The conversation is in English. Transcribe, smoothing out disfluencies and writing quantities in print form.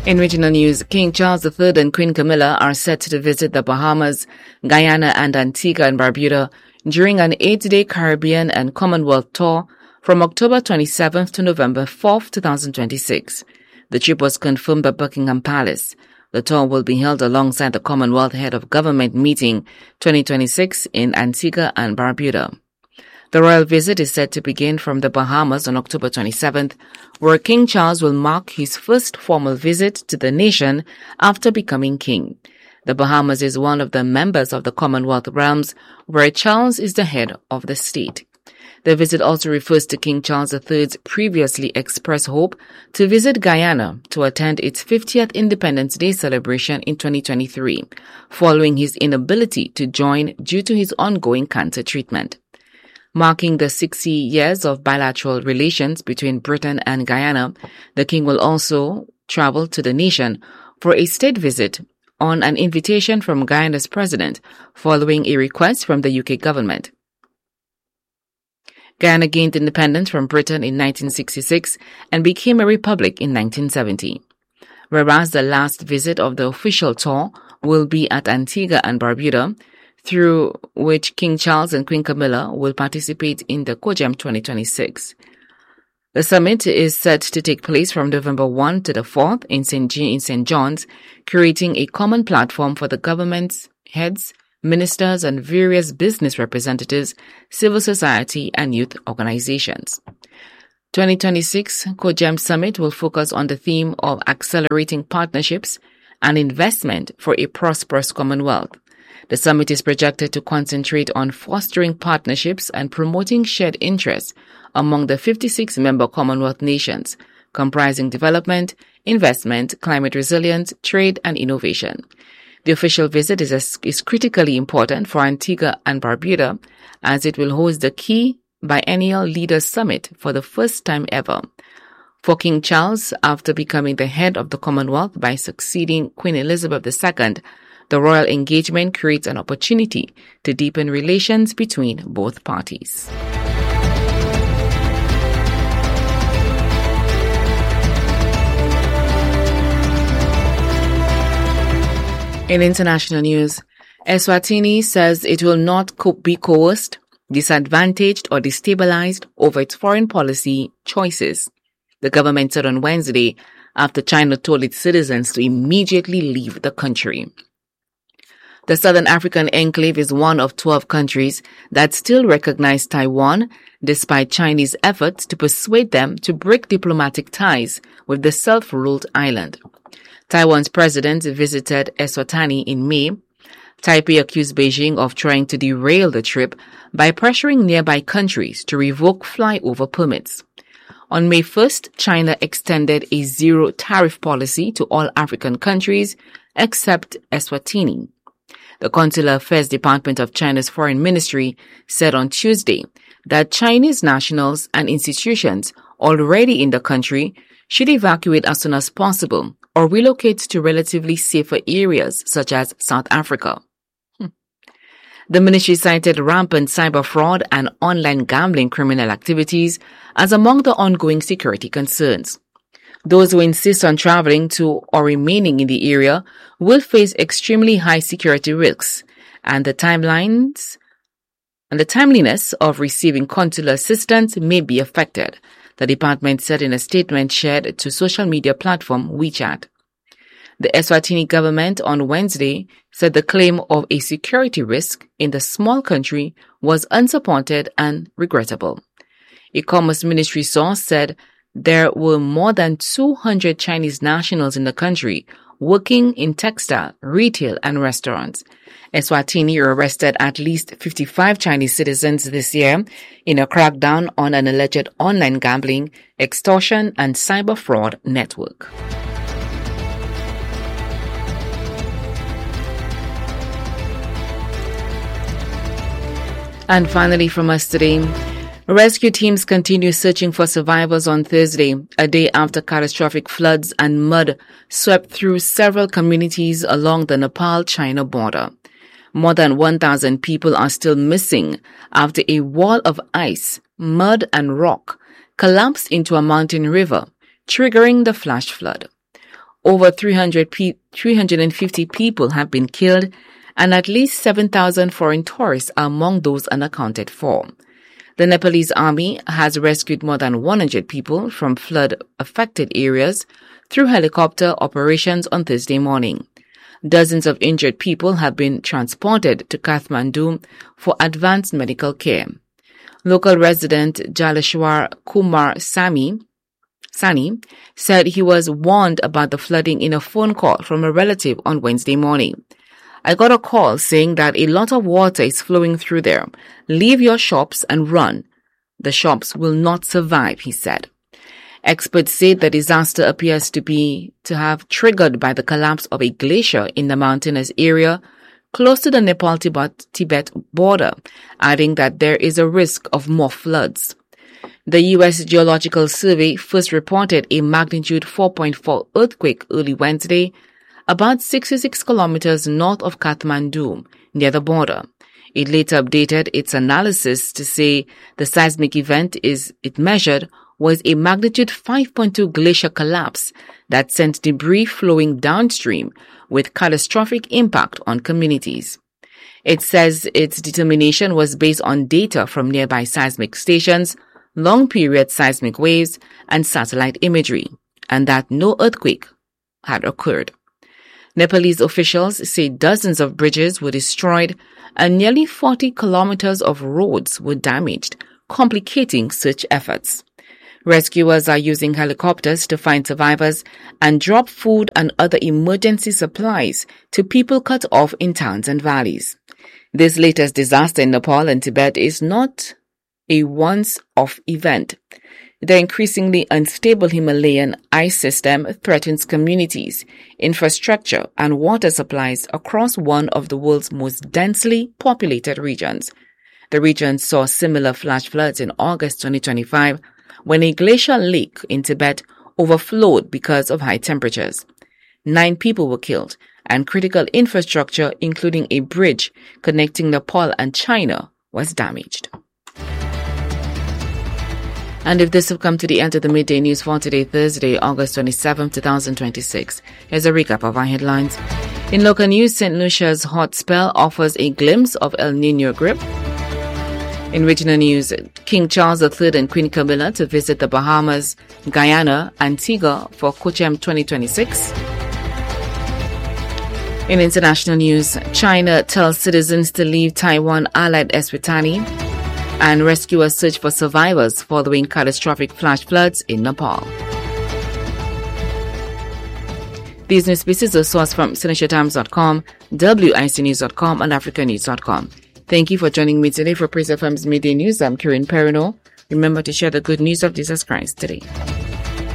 In regional news, King Charles III and Queen Camilla are set to visit the Bahamas, Guyana, and Antigua and Barbuda during an 8-day Caribbean and Commonwealth tour from October 27th to November 4th, 2026. The trip was confirmed by Buckingham Palace. The tour will be held alongside the Commonwealth Head of Government Meeting 2026 in Antigua and Barbuda. The royal visit is set to begin from the Bahamas on October 27th, where King Charles will mark his first formal visit to the nation after becoming king. The Bahamas is one of the members of the Commonwealth realms, where Charles is the head of the state. The visit also refers to King Charles III's previously expressed hope to visit Guyana to attend its 50th Independence Day celebration in 2023, following his inability to join due to his ongoing cancer treatment. Marking the 60 years of bilateral relations between Britain and Guyana, the king will also travel to the nation for a state visit on an invitation from Guyana's president, following a request from the UK government. Guyana gained independence from Britain in 1966 and became a republic in 1970, whereas the last visit of the official tour will be at Antigua and Barbuda, through which King Charles and Queen Camilla will participate in the COGEM 2026. The summit is set to take place from November 1 to the 4th in St. John's, creating a common platform for the government's heads, ministers, and various business representatives, civil society, and youth organizations. 2026 COGEM Summit will focus on the theme of accelerating partnerships and investment for a prosperous Commonwealth. The summit is projected to concentrate on fostering partnerships and promoting shared interests among the 56 member Commonwealth nations, comprising development, investment, climate resilience, trade, and innovation. The official visit is critically important for Antigua and Barbuda, as it will host the key biennial Leaders Summit for the first time ever. For King Charles, after becoming the head of the Commonwealth by succeeding Queen Elizabeth II, the royal engagement creates an opportunity to deepen relations between both parties. In international news, Eswatini says it will not be coerced, disadvantaged, or destabilized over its foreign policy choices, the government said on Wednesday after China told its citizens to immediately leave the country. The Southern African enclave is one of 12 countries that still recognize Taiwan, despite Chinese efforts to persuade them to break diplomatic ties with the self-ruled island. Taiwan's president visited Eswatini in May. Taipei accused Beijing of trying to derail the trip by pressuring nearby countries to revoke flyover permits. On May 1st, China extended a zero-tariff policy to all African countries except Eswatini. The Consular Affairs Department of China's Foreign Ministry said on Tuesday that Chinese nationals and institutions already in the country should evacuate as soon as possible or relocate to relatively safer areas such as South Africa. The ministry cited rampant cyber fraud and online gambling criminal activities as among the ongoing security concerns. Those who insist on traveling to or remaining in the area will face extremely high security risks, and the timeliness of receiving consular assistance may be affected, the department said in a statement shared to social media platform WeChat. The Eswatini government on Wednesday said the claim of a security risk in the small country was unsupported and regrettable. A Commerce Ministry source said there were more than 200 Chinese nationals in the country working in textile, retail, and restaurants. Eswatini arrested at least 55 Chinese citizens this year in a crackdown on an alleged online gambling, extortion, and cyber fraud network. And finally from us today, rescue teams continue searching for survivors on Thursday, a day after catastrophic floods and mud swept through several communities along the Nepal-China border. More than 1,000 people are still missing after a wall of ice, mud, and rock collapsed into a mountain river, triggering the flash flood. Over 350 people have been killed, and at least 7,000 foreign tourists are among those unaccounted for. The Nepalese army has rescued more than 100 people from flood-affected areas through helicopter operations on Thursday morning. Dozens of injured people have been transported to Kathmandu for advanced medical care. Local resident Jaleshwar Kumar Sani said he was warned about the flooding in a phone call from a relative on Wednesday morning. I got a call saying that a lot of water is flowing through there. Leave your shops and run. The shops will not survive, he said. Experts say the disaster appears to have triggered by the collapse of a glacier in the mountainous area close to the Nepal-Tibet border, adding that there is a risk of more floods. The U.S. Geological Survey first reported a magnitude 4.4 earthquake early Wednesday, about 66 kilometers north of Kathmandu, near the border. It later updated its analysis to say the seismic event it measured was a magnitude 5.2 glacier collapse that sent debris flowing downstream with catastrophic impact on communities. It says its determination was based on data from nearby seismic stations, long-period seismic waves, and satellite imagery, and that no earthquake had occurred. Nepalese officials say dozens of bridges were destroyed and nearly 40 kilometers of roads were damaged, complicating search efforts. Rescuers are using helicopters to find survivors and drop food and other emergency supplies to people cut off in towns and valleys. This latest disaster in Nepal and Tibet is not a once-off event. The increasingly unstable Himalayan ice system threatens communities, infrastructure, and water supplies across one of the world's most densely populated regions. The region saw similar flash floods in August 2025 when a glacial lake in Tibet overflowed because of high temperatures. 9 people were killed, and critical infrastructure, including a bridge connecting Nepal and China, was damaged. And if this have come to the end of the midday news for today, Thursday, August 27, 2026, here's a recap of our headlines. In local news, St. Lucia's hot spell offers a glimpse of El Niño grip. In regional news, King Charles III and Queen Camilla to visit the Bahamas, Guyana, Antigua for COCHEM 2026. In international news, China tells citizens to leave Taiwan allied Eswatini, and rescuers search for survivors following catastrophic flash floods in Nepal. These news pieces are sourced from SenechaTimes.com, WICnews.com, and AfricaNews.com. Thank you for joining me today for Praise FM's Midday News. I'm Kieran Perino. Remember to share the good news of Jesus Christ today.